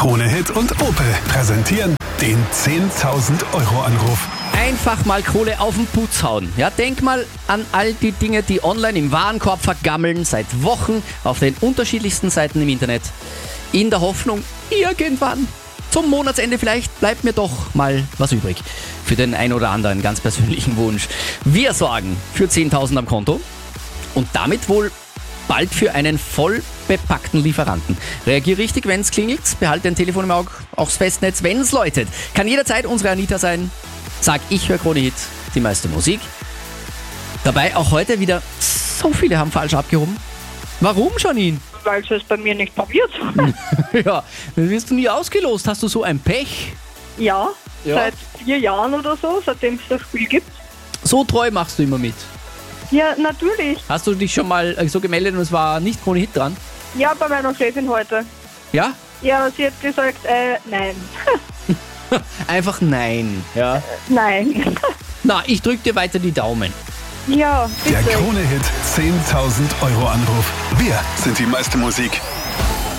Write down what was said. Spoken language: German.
Krone-Hit und Opel präsentieren den 10.000 Euro Anruf. Einfach mal Kohle auf den Putz hauen. Ja, denk mal an all die Dinge, die online im Warenkorb vergammeln, seit Wochen auf den unterschiedlichsten Seiten im Internet. In der Hoffnung, irgendwann, zum Monatsende vielleicht, bleibt mir doch mal was übrig. Für den ein oder anderen ganz persönlichen Wunsch. Wir sorgen für 10.000 am Konto und damit wohl bald für einen voll bepackten Lieferanten. Reagier richtig, wenn es klingelt. Behalte dein Telefon im Auge, auch das Festnetz, wenn es läutet. Kann jederzeit unsere Anita sein. Sag, ich höre Krone-Hit, die meiste Musik. Dabei auch heute wieder so viele haben falsch abgehoben. Warum, Janine? Weil sie es bei mir nicht probiert. Ja, dann wirst du nie ausgelost. Hast du so ein Pech? Ja, Ja. seit 4 Jahren oder so, seitdem es das Spiel gibt. So treu machst du immer mit. Ja, natürlich. Hast du dich schon mal so gemeldet und es war nicht Krone-Hit dran? Ja, bei meiner Chefin heute. Ja? Ja, sie hat gesagt, nein. Einfach nein. Ja. Nein. Na, ich drück dir weiter die Daumen. Ja, Der bitte. Krone-Hit 10.000 Euro Anruf. Wir sind die meiste Musik.